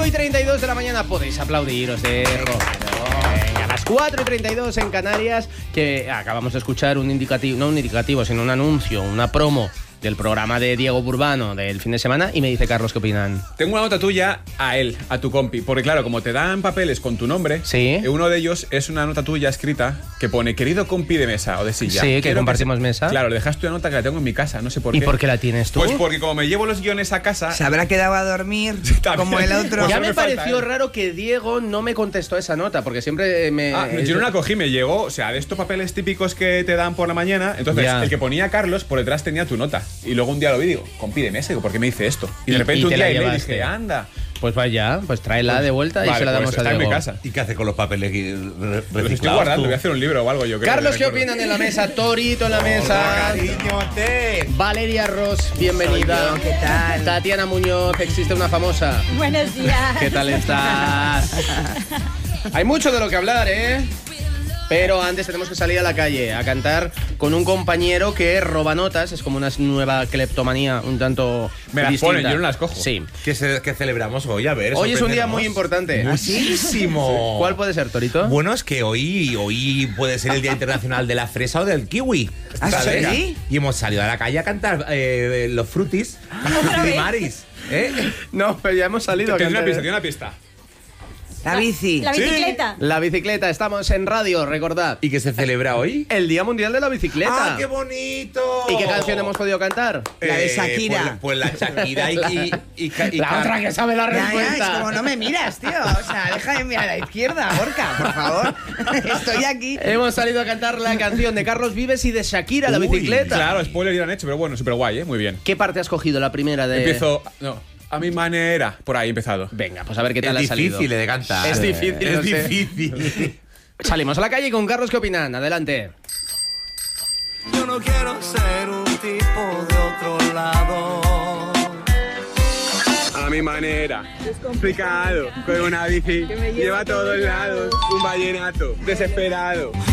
4:32 de la mañana podéis aplaudir, os dejo. Venga, a las 4:32 en Canarias, que acabamos de escuchar un indicativo, no un indicativo, sino un anuncio, una promo del programa de Diego Burbano del fin de semana, y me dice Carlos, ¿qué opinan? Tengo una nota tuya a él, a tu compi, porque claro, como te dan papeles con tu nombre, sí, uno de ellos es una nota tuya escrita que pone querido compi de mesa o de silla. Sí, que compartimos mesa. Claro, le dejaste una nota que la tengo en mi casa, no sé por qué. ¿Y por qué la tienes tú? Pues porque como me llevo los guiones a casa... Se habrá quedado a dormir como el otro. Ya me pareció raro que Diego no me contestó esa nota, porque siempre me... yo no la cogí, me llegó, o sea, de estos papeles típicos que te dan por la mañana, entonces el que ponía Carlos por detrás tenía tu nota, y luego un día lo vi y digo, compi de mesa, digo, ¿por qué me dice esto? Y de repente un día le dije, anda. Pues vaya, pues tráela de vuelta y se la damos a Diego. En mi casa. ¿Y qué hace con los papeles reciclados? Los estoy guardando, voy a hacer un libro o algo, yo creo. Carlos, ¿qué opinan en la mesa? Torito en la mesa. Valeria Ross, bienvenida. Soy yo, ¿qué tal? Tatiana Muñoz, existe una famosa. Buenos días. ¿Qué tal estás? Hay mucho de lo que hablar, ¿eh? Pero antes tenemos que salir a la calle a cantar con un compañero que roba notas. Es como una nueva cleptomanía un tanto me las distinta. ponen, yo no las cojo. Sí. ¿Qué celebramos hoy? A ver, hoy es un día muy importante. Muchísimo. ¿Cuál puede ser, Torito? Bueno, es que hoy puede ser el Día Internacional de la Fresa o del Kiwi. ¿Ah, ¿sabes? sí? Y hemos salido a la calle a cantar los frutis. Frutis Maris. No, pero ya hemos salido a Tiene cantar. una pista. La bici. La bicicleta. La bicicleta, estamos en radio, recordad. ¿Y qué se celebra hoy? El Día Mundial de la Bicicleta. ¡Ah, qué bonito! ¿Y qué canción hemos podido cantar? La de Shakira. Pues la Shakira y la otra que sabe la Ya, respuesta. es como no me miras, tío. O sea, deja de mirar a la izquierda, Gorka, por favor. Estoy aquí. Hemos salido a cantar la canción de Carlos Vives y de Shakira, la bicicleta. Claro, spoiler ya han hecho, pero bueno, súper guay, muy bien. ¿Qué parte has cogido? La primera de... Empiezo... No, a mi manera. Por ahí he empezado. Venga, pues a ver qué tal ha Es salido. difícil de cantar. Es difícil, Es lo sé. difícil. Salimos a la calle con Carlos, ¿qué opinan? Adelante. Yo no quiero ser un tipo de otro lado. A mi manera. Es complicado. Con una bici. Lleva a todos lados. Un vallenato. Desesperado.